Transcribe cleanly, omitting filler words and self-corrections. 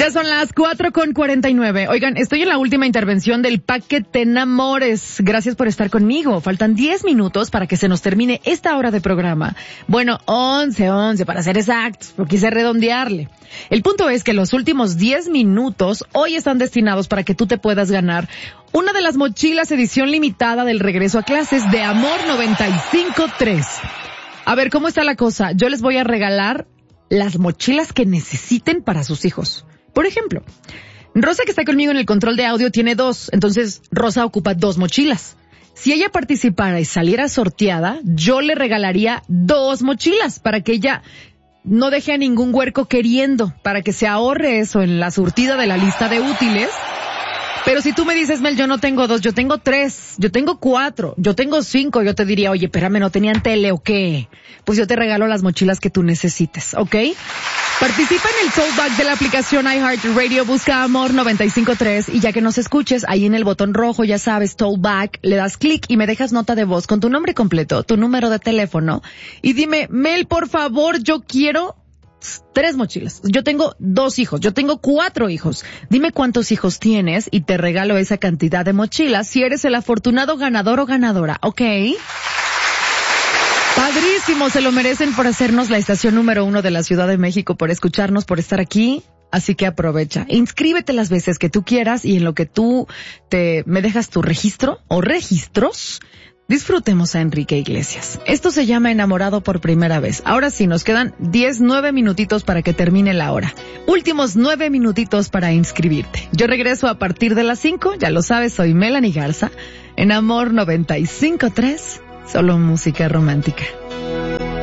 Ya son las 4:49. Oigan, estoy en la última intervención del Paquete Enamores. Gracias por estar conmigo. Faltan 10 minutos para que se nos termine esta hora de programa. Bueno, 11 para ser exactos, porque quise redondearle. El punto es que los últimos 10 minutos hoy están destinados para que tú te puedas ganar una de las mochilas edición limitada del regreso a clases de Amor 95.3. A ver, ¿cómo está la cosa? Yo les voy a regalar las mochilas que necesiten para sus hijos. Por ejemplo, Rosa, que está conmigo en el control de audio, tiene 2. Entonces, Rosa ocupa 2 mochilas. Si ella participara y saliera sorteada, yo le regalaría 2 mochilas para que ella no deje a ningún huerco queriendo, para que se ahorre eso en la surtida de la lista de útiles. Pero si tú me dices, Mel, yo no tengo 2, yo tengo 3, yo tengo 4, yo tengo 5, yo te diría, oye, espérame, ¿no tenían tele o qué? Pues yo te regalo las mochilas que tú necesites, ¿ok? Participa en el Tollback de la aplicación iHeartRadio, busca Amor 95.3 y ya que nos escuches, ahí en el botón rojo, ya sabes, Tollback, le das clic y me dejas nota de voz con tu nombre completo, tu número de teléfono y dime, Mel, por favor, yo quiero 3 mochilas. Yo tengo 2 hijos, yo tengo 4 hijos. Dime cuántos hijos tienes y te regalo esa cantidad de mochilas si eres el afortunado ganador o ganadora, ¿ok? Padrísimo, se lo merecen por hacernos la estación número 1 de la Ciudad de México, por escucharnos, por estar aquí. Así que aprovecha. Inscríbete las veces que tú quieras y en lo que tú me dejas tu registro o registros, disfrutemos a Enrique Iglesias. Esto se llama Enamorado por primera vez. Ahora sí, nos quedan 9 minutitos para que termine la hora. Últimos 9 minutitos para inscribirte. Yo regreso a partir de las 5, ya lo sabes, soy Melanie Garza, en Amor 95.3, solo música romántica.